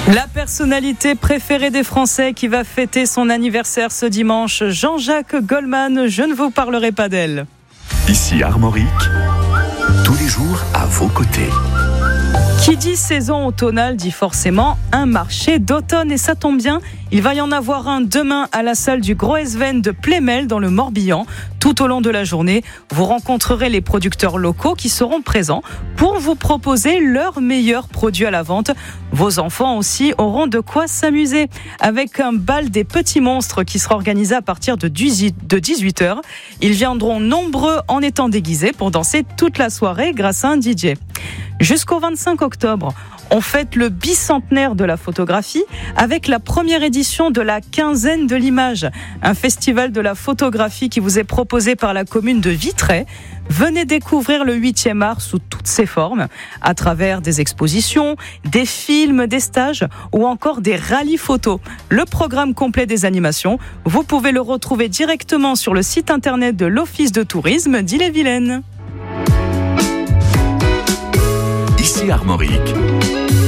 La personnalité préférée des Français qui va fêter son anniversaire ce dimanche, Jean-Jacques Goldman, je ne vous parlerai pas d'elle. Ici Armorique, tous les jours à vos côtés. Qui dit saison automnale dit forcément un marché d'automne et ça tombe bien, il va y en avoir un demain à la salle du Gros Esven de Plémel dans le Morbihan. Tout au long de la journée, vous rencontrerez les producteurs locaux qui seront présents pour vous proposer leurs meilleurs produits à la vente. Vos enfants aussi auront de quoi s'amuser avec un bal des petits monstres qui sera organisé à partir de 18h. Ils viendront nombreux en étant déguisés pour danser toute la soirée grâce à un DJ. Jusqu'au 25 octobre, on fête le bicentenaire de la photographie avec la première édition de la Quinzaine de l'image, un festival de la photographie qui vous est proposé par la commune de Vitré. Venez découvrir le 8e art sous toutes ses formes, à travers des expositions, des films, des stages ou encore des rallyes photos. Le programme complet des animations, vous pouvez le retrouver directement sur le site internet de l'Office de tourisme d'Ille-et-Vilaine. Ici Armorique.